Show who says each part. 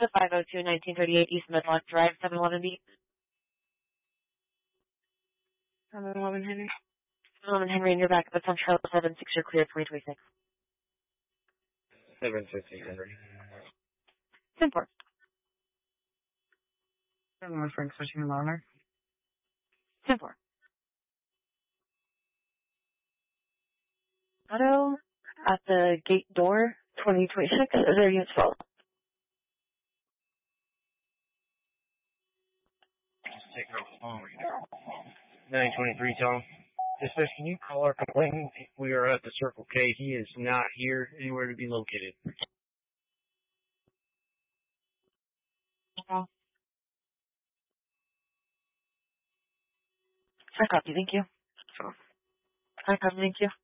Speaker 1: to 502 1938 East Medlock Drive, 711B.
Speaker 2: 711 Henry.
Speaker 1: 711 Henry, and you're back. That's on Charles 76. You're cleared for 826.
Speaker 3: 750 Henry.
Speaker 1: 10-4.
Speaker 2: 711 Frank switching to honor.
Speaker 1: 10-4. Auto at the gate door, 2026. Is there units full?
Speaker 3: Take her phone. 923 Tom. Dispatch, can you call our complainant? We are at the Circle K. He is not here anywhere to be located.
Speaker 1: I copy, thank you. I copy, thank you.